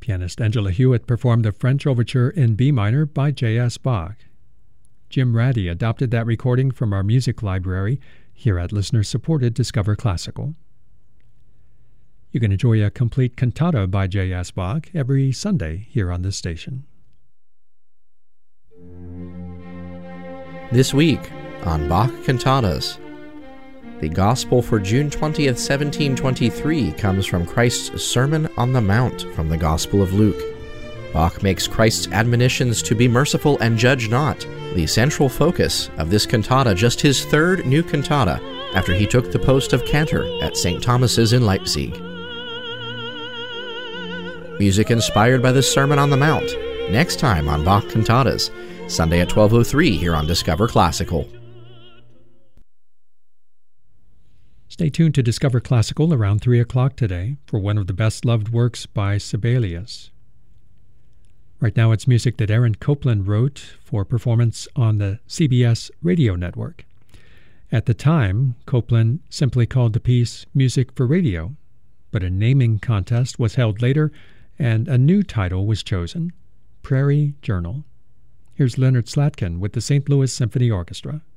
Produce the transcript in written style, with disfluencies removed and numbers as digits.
Pianist Angela Hewitt performed the French Overture in B minor by J.S. Bach. Jim Ratty adopted that recording from our music library here at listener-supported Discover Classical. You can enjoy a complete cantata by J.S. Bach every Sunday here on this station. This week on Bach Cantatas, the Gospel for June 20th, 1723 comes from Christ's Sermon on the Mount from the Gospel of Luke. Bach makes Christ's admonitions to be merciful and judge not the central focus of this cantata, just his third new cantata after he took the post of cantor at St. Thomas's in Leipzig. Music inspired by the Sermon on the Mount, next time on Bach Cantatas, Sunday at 12:03 here on Discover Classical. Stay tuned to Discover Classical around 3 o'clock today for one of the best-loved works by Sibelius. Right now it's music that Aaron Copland wrote for performance on the CBS radio network. At the time, Copland simply called the piece Music for Radio, but a naming contest was held later and a new title was chosen, Prairie Journal. Here's Leonard Slatkin with the St. Louis Symphony Orchestra.